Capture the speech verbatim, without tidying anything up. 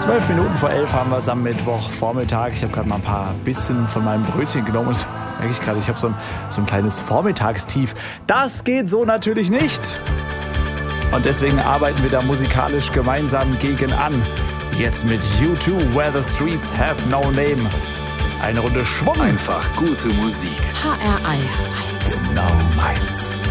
Zwölf Minuten vor elf haben wir es am Mittwochvormittag. Ich habe gerade mal ein paar bisschen von meinem Brötchen genommen und merke ich gerade, ich habe so ein, so ein kleines Vormittagstief. Das geht so natürlich nicht. Und deswegen arbeiten wir da musikalisch gemeinsam gegen an. Jetzt mit U zwei, Where the Streets Have No Name. Eine Runde Schwung. Einfach gute Musik. H R eins. Genau meins.